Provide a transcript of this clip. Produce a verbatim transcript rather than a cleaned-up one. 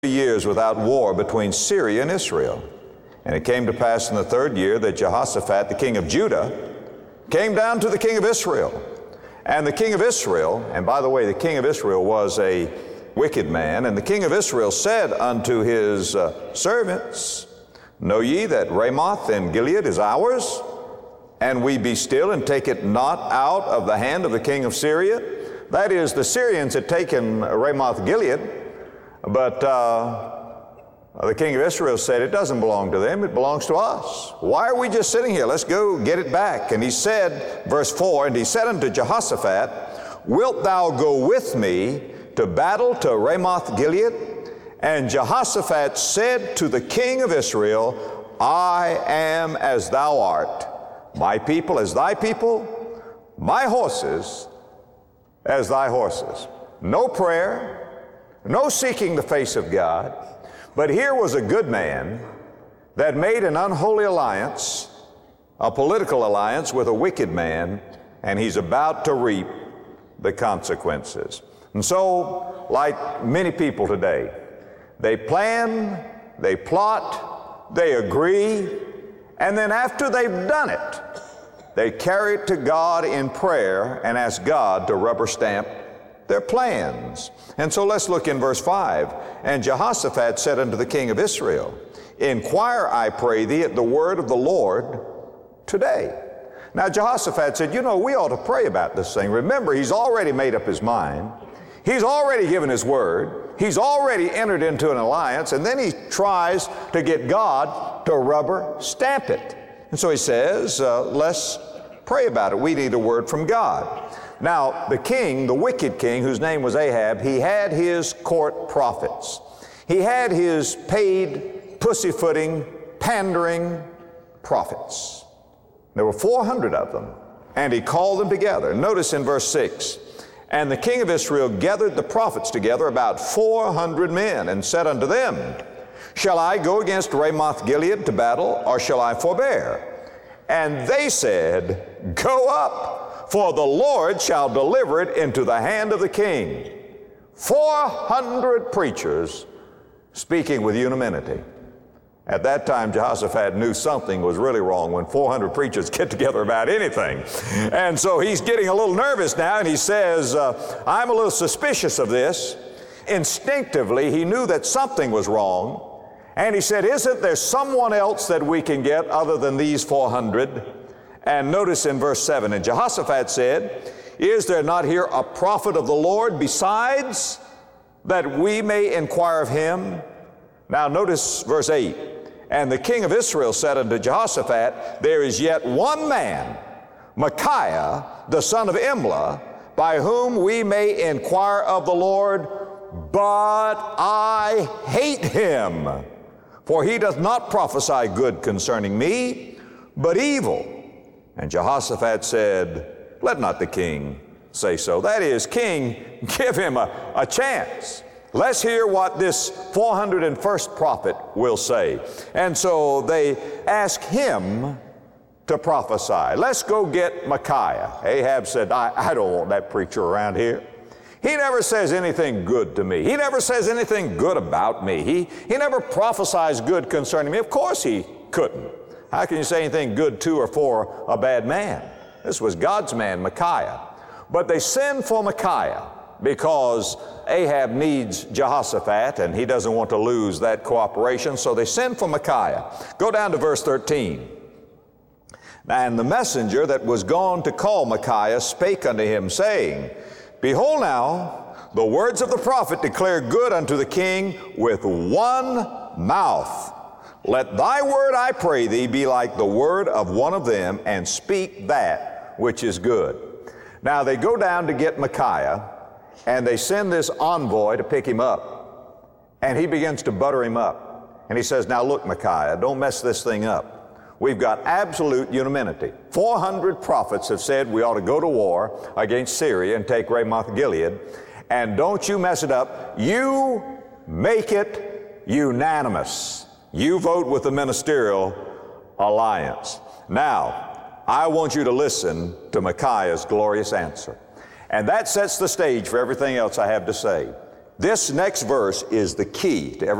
years without war between Syria and Israel. And it came to pass in the third year that Jehoshaphat, the king of Judah, came down to the king of Israel. And the king of Israel, and by the way, the king of Israel was a wicked man, and the king of Israel said unto his uh, servants, Know ye that Ramoth in Gilead is ours? And we be still and take it not out of the hand of the king of Syria? That is, the Syrians had taken Ramoth Gilead, but uh, the king of Israel said, it doesn't belong to them, it belongs to us. Why are we just sitting here? Let's go get it back. And he said, verse four, And he said unto Jehoshaphat, Wilt thou go with me to battle to Ramoth Gilead? And Jehoshaphat said to the king of Israel, I am as thou art, my people as thy people, my horses as thy horses. No prayer, no seeking the face of God. But here was a good man that made an unholy alliance, a political alliance with a wicked man, and he's about to reap the consequences. And so, like many people today, they plan, they plot, they agree, and then after they've done it, they carry it to God in prayer and ask God to rubber stamp their plans. And so let's look in verse five. And Jehoshaphat said unto the king of Israel, Inquire, I pray thee, at the word of the Lord today. Now Jehoshaphat said, you know, we ought to pray about this thing. Remember, he's already made up his mind. He's already given his word. He's already entered into an alliance, and then he tries to get God to rubber stamp it. And so he says, uh, let's pray about it. We need a word from God. Now, the king, the wicked king, whose name was Ahab, he had his court prophets. He had his paid, pussyfooting, pandering prophets. There were four hundred of them, and he called them together. Notice in verse six, And the king of Israel gathered the prophets together, about four hundred men, and said unto them, Shall I go against Ramoth Gilead to battle, or shall I forbear? And they said, Go up, for the Lord shall deliver it into the hand of the king. Four hundred preachers speaking with unanimity. At that time, Jehoshaphat knew something was really wrong when four hundred preachers get together about anything. And so he's getting a little nervous now, and he says, uh, I'm a little suspicious of this. Instinctively, he knew that something was wrong. And he said, isn't there someone else that we can get other than these four hundred? And notice in verse seven, And Jehoshaphat said, Is there not here a prophet of the Lord besides, that we may inquire of him? Now notice verse eight. And the king of Israel said unto Jehoshaphat, There is yet one man, Micaiah, the son of Imlah, by whom we may inquire of the Lord, but I hate him, for he doth not prophesy good concerning me, but evil. And Jehoshaphat said, Let not the king say so. That is, king, give him a, a chance. Let's hear what this four hundred first prophet will say. And so they ask him to prophesy. Let's go get Micaiah. Ahab said, I, I don't want that preacher around here. He never says anything good to me. He never says anything good about me. He, he never prophesies good concerning me. Of course he couldn't. How can you say anything good to or for a bad man? This was God's man, Micaiah. But they send for Micaiah because Ahab needs Jehoshaphat, and he doesn't want to lose that cooperation, so they send for Micaiah. Go down to verse thirteen. And the messenger that was gone to call Micaiah spake unto him, saying, Behold now, the words of the prophet declare good unto the king with one mouth. Let thy word, I pray thee, be like the word of one of them, and speak that which is good. Now they go down to get Micaiah, and they send this envoy to pick him up. And he begins to butter him up. And he says, Now look, Micaiah, don't mess this thing up. We've got absolute unanimity. four hundred prophets have said we ought to go to war against Syria and take Ramoth Gilead. And don't you mess it up. You make it unanimous. You vote with the ministerial alliance. Now, I want you to listen to Micaiah's glorious answer. And that sets the stage for everything else I have to say. This next verse is the key to every